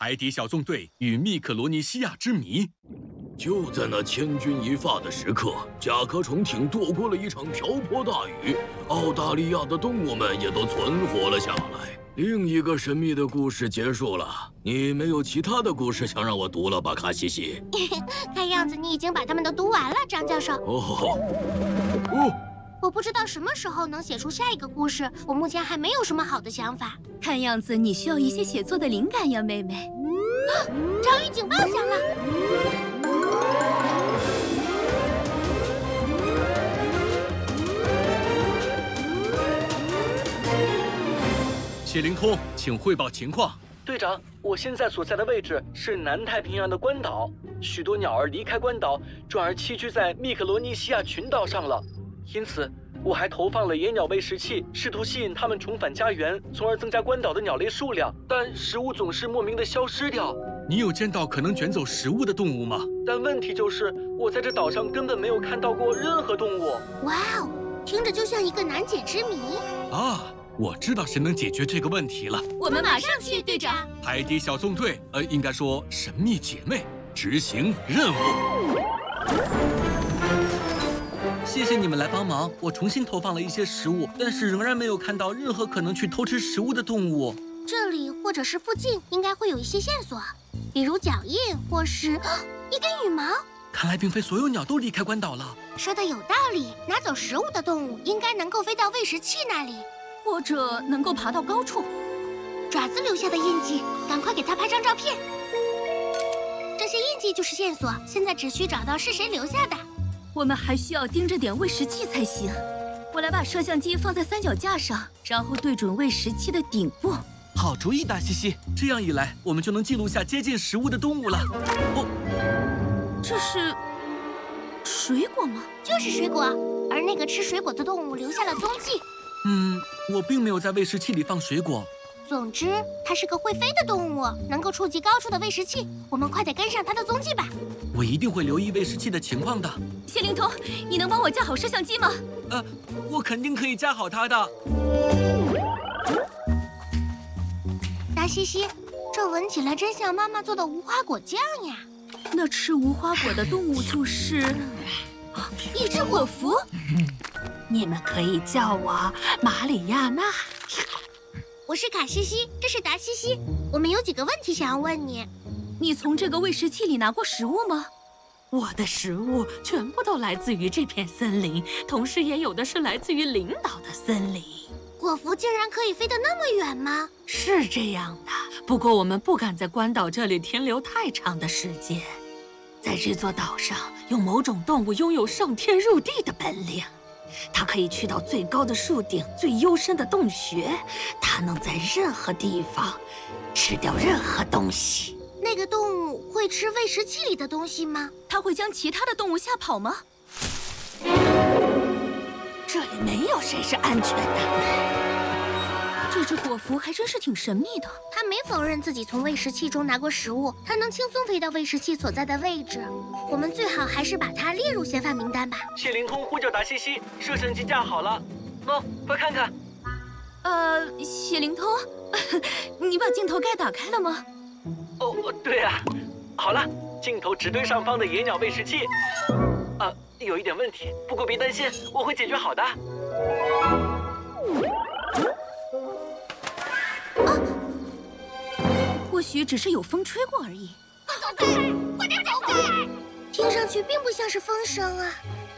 海底小纵队与密克罗尼西亚之谜。 就在那千钧一发的时刻，甲壳虫艇躲过了一场瓢泼大雨，澳大利亚的动物们也都存活了下来。另一个神秘的故事结束了，你没有其他的故事想让我读了吧，卡西西？ 看样子你已经把它们都读完了，张教授。我不知道什么时候能写出下一个故事，我目前还没有什么好的想法。 看样子你需要一些写作的灵感呀，妹妹。 潮语警报响了。 谢灵通，请汇报情况。 队长，我现在所在的位置是南太平洋的关岛，许多鸟儿离开关岛，转而栖居在密克罗尼西亚群岛上了。因此，我还投放了野鸟喂食器，试图吸引它们重返家园，从而增加关岛的鸟类数量。但食物总是莫名的消失掉。 你有见到可能卷走食物的动物吗？ 但问题就是，我在这岛上根本没有看到过任何动物。 哇哦，听着就像一个难解之谜啊！我知道谁能解决这个问题了。 我们马上去，队长。 海底小纵队，应该说神秘姐妹，执行任务。 谢谢你们来帮忙，我重新投放了一些食物，但是仍然没有看到任何可能去偷吃食物的动物。 这里或者是附近应该会有一些线索，比如脚印或是一根羽毛。 看来并非所有鸟都离开关岛了。 说的有道理，拿走食物的动物应该能够飞到喂食器那里， 或者能够爬到高处。 爪子留下的印记，赶快给他拍张照片。这些印记就是线索，现在只需找到是谁留下的。 我们还需要盯着点喂食器才行。我来把摄像机放在三脚架上，然后对准喂食器的顶部。 好主意，大西西。这样一来，我们就能记录下接近食物的动物了。 这是水果吗？ 就是水果，而那个吃水果的动物留下了踪迹。 我并没有在喂食器里放水果。 总之，它是个会飞的动物，能够触及高处的喂食器。我们快点跟上它的踪迹吧。 我一定会留意喂食器的情况的。 谢灵通，你能帮我架好摄像机吗？ 我肯定可以架好它的。 达西西，这闻起来真像妈妈做的无花果酱呀。 那吃无花果的动物就是一只果蝠。 你们可以叫我马里亚纳。 我是卡西西，这是达西西。我们有几个问题想要问你。 你从这个喂食器里拿过食物吗？ 我的食物全部都来自于这片森林，同时也有的是来自于领导的森林。 果蝠竟然可以飞得那么远吗？ 是这样的，不过我们不敢在关岛这里停留太长的时间。在这座岛上，有某种动物拥有上天入地的本领。它可以去到最高的树顶、最幽深的洞穴，它能在任何地方吃掉任何东西。 那个动物会吃喂食器里的东西吗？ 它会将其他的动物吓跑吗？ 这里没有谁是安全的。 这只果蝠还真是挺神秘的。 它没否认自己从喂食器中拿过食物，它能轻松飞到喂食器所在的位置。我们最好还是把它列入嫌犯名单吧。 谢灵通呼叫达西西，摄像机架好了。快看看。 谢灵通，你把镜头盖打开了吗？ 对啊。好了，镜头直对上方的野鸟喂食器。有一点问题，不过别担心，我会解决好的。 或许只是有风吹过而已。 走开！快点走开！听上去并不像是风声啊！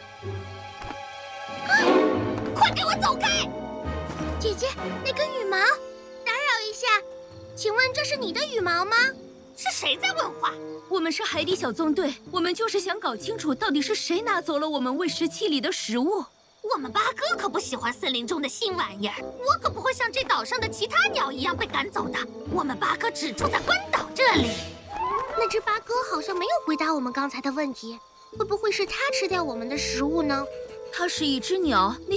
快给我走开！姐姐，那根羽毛，打扰一下，请问这是你的羽毛吗？是谁在问话？ 我们是海底小纵队，我们就是想搞清楚到底是谁拿走了我们喂食器里的食物。 我们八哥可不喜欢森林中的新玩意儿，我可不会像这岛上的其他鸟一样被赶走的。我们八哥只住在关岛这里。 那只八哥好像没有回答我们刚才的问题，会不会是它吃掉我们的食物呢？ 它是一只鸟，